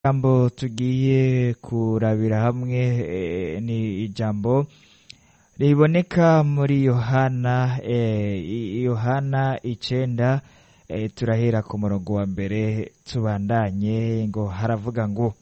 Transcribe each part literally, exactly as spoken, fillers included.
Ijambo tugiye kurabira hamwe eh, ni ijambo riboneka muri Yohana eh, Yohana icenda eh, turahera ku murongo wa mbere tubandanye ngo haravuga ngo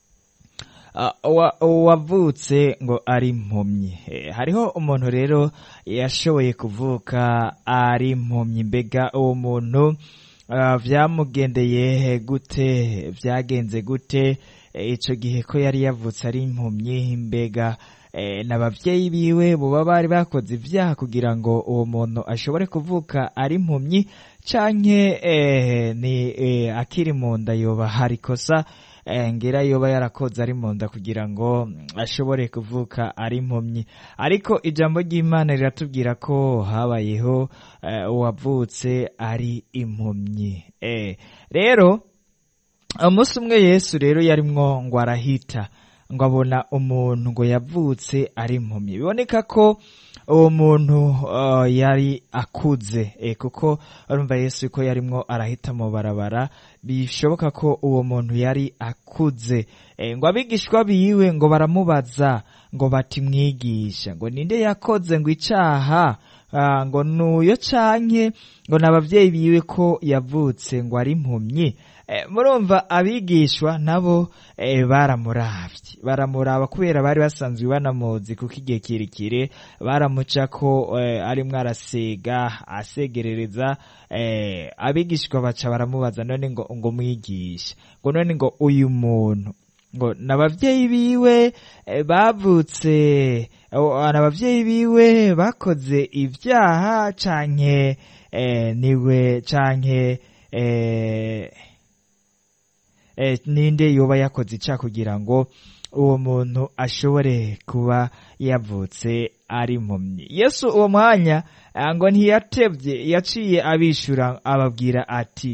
uwavutse ngo ari impumyi. Eh, hariho umuntu rero yashoboye kuvuka ari impumyi. Mbega uwo muntu Uh, vyamugendeye gute, vyagenze gute e, ico gihe ko yari yavutse ari impumyi? Mbega e, n'abavyeyi biwe boba bari bakoze ivyaha kugira ngo uwo muntu ashobore kuvuka ari impumyi, canke e, ni e, akiri mu nda yoba hari kosa e, ngira yoba yarakoze ari mu nda kugira ngo ashobore kuvuka ari impumyi? Ariko ijambo ry'Imana riratubwira ko habayeho uh, uwavutse ari impumyi. Eh, rero umunsi umwe Yesu rero yarimwo ngo arahita ngo abona umuntu ngo yavutse ari impumyi. Biboneka ko uwo muntu uh, yari akuze eh, kuko urumva Yesu ko yarimwo arahita mu barabara, bishoboka ko uwo muntu yari akuze. Eh, ngo abigishwa biwe ngo baramubaza ngo bati mwigisha, ngo ninde yakoze ngo icaha uh, ngo nuyo canke ngo n'abavyeyi biwe ko yavutse ngo ari impumyi? Eh, murumva abigishwa nabo eh, baramuravye baramuraba kubera bari basanzwe banamuzi, kuko igihe kirekire baramuca ko eh, arimwo arasega asegerereza. eh, abigishwa baca baramubaza none ngo ngo mwigisha, ngo none ngo uyu muntu ngo n'abavyeyi biwe eh, bavutse n'abavyeyi biwe bakoze ivyaha canke eh, niwe canke eh, eh, ninde yoba yakoze icaha kugira ngo uwo muntu ashobore kuba yavutse ari impumyi? Yesu uwo mwanya ngo ntiyatevye, yaciye abishura ababwira ati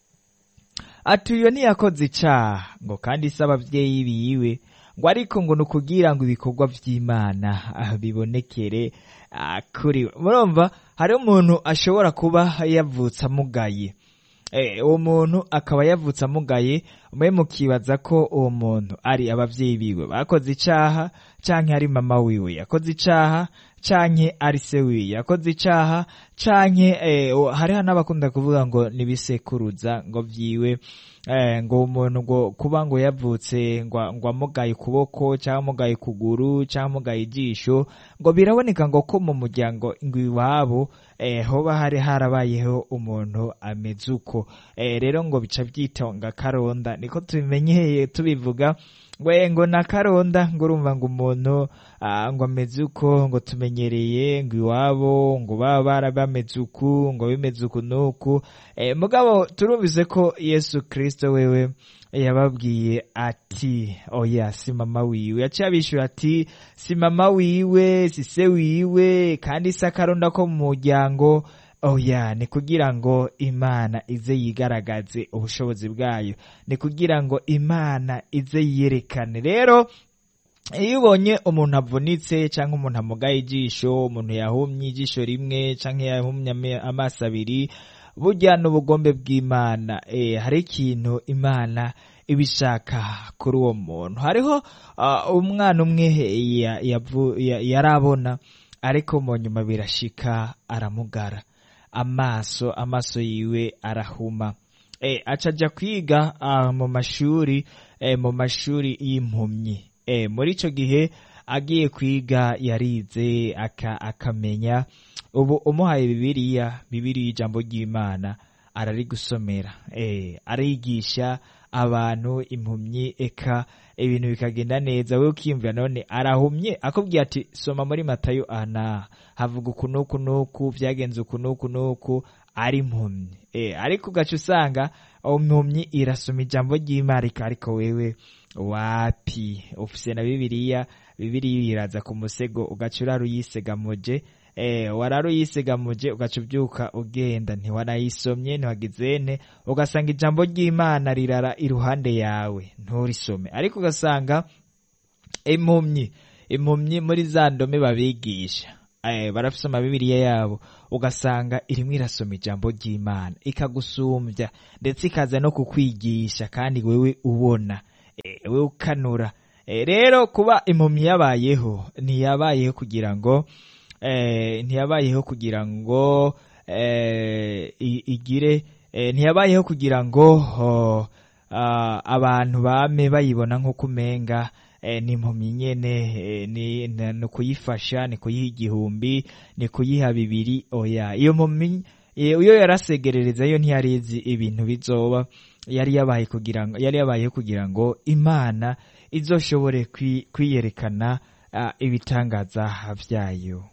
ati uyo ntiyakoze icaha ngo kandi se abavyeyi biwe, ngo ariko ngo nukugira ngo ibikorwa vy'Imana bibonekere kuri we. Murumva hari umuntu ashobora kuba yavutse amugaye. Eh, uwo muntu akaba yavutse amugaye, mwe mukibaza ko uwo muntu ari abavyeyi biwe bakoze icaha, canke ari mama wiwe yakoze icaha, canke ari se wiwe yakoze icaha, canke eh, hariho n'abakunda kuvuga ngo nibisekuruza ngo vyiwe. Eh, ngo umuntu ngo kuba ngo yavutse ngo ngo amugaye ukuboko canke amugaye kuguru canke amugaye ijisho, ngo biraboneka ngo ko mu muryango ngo iwabo eh, hoba hari harabayeho umuntu ameze uko. Eh, rero ngo bica vyitonga karonda, niko tubimenyeye tubivuga we ngo na karonda. ngo urumva ngo umuntu uh, ngo ameze uko, ngo tumenyereye ngo iwabo ngo baba barabameze uku, ngo bimeze uku nuku. Eh, mugabo turumvise ko Yesu Kristo wewe yababwiye ati oya si mama wiwe, yaciye abishura ati si mama wiwe si se wiwe kandi si akaronda ko mu muryango. oya ni kugira ngo Imana ize yigaragaze ubushobozi bwayo, ni kugira ngo Imana ize yiyerekane. Rero iyo ubonye umuntu avunitse canke umuntu amugaye ijisho, umuntu yahumye ijisho rimwe canke yahumye amaso abiri, burya n'ubugombe bw'Imana. eh, hari ikintu Imana ibishaka kuri uwo muntu. Hariho uh, umwana umwe yarabona, ariko mu nyuma birashika aramugara amaso amaso yiwe arahuma. eh, acaja kwiga uh, mu mashuri eh, mu mashuri y'impumyi. eh, muri ico gihe agiye kwiga yarize aka, akamenya. Ubu umuhaye Bibiliya Bibiliya ijambo ry'Imana arari gusomera, eh, arigisha abantu impumyi, eka ibintu bikagenda neza. wewe ukiyumvira none arahumye, akubwiye ati soma muri Matayo ana havuga uku nuku nuku, vyagenze uku nuku nuku, ari impumyi. eh, ariko ugaca usanga impumyi irasoma ijambo ry'Imana, ariko wewe wapi, ufise na Bibiliya Bibiliya iraza ku musego ugaca uraruyisegamuje. Eh, wararuyisegamuje ugaca uvyuka ugenda, ntiwanayisomye ntiwagizene, ugasanga ijambo ry'Imana rirara iruhande yawe nturisome. Ariko ugasanga impumyi impumyi muri za ndome babigisha eh, barafise Bibiliya yabo, ugasanga irimwe irasoma ijambo ry'Imana ikagusumbya, ndetse ikaza no kukwigisha kandi wewe ubona. kuyikanura. E, rero kuba impumyi yabayeho ntiyabayeho kugira ngo eh, ntiyabayeho kugira ngo eh, igire eh, ntiyabayeho kugira ngo oh, uh, abantu bame bayibona nko kumenga eh, ni impumyi nyene eh, ni, ni kuyifasha ni kuyiha igihumbi ni kuyiha bibiri oya iyo mpumyi iyo yarasegerereza yo ntiyarizi ibintu bizoba yari yabaye kugira ngo yari yabaye kugira ngo Imana izoshobore kwiyerekana uh, ibitangaza vyayo.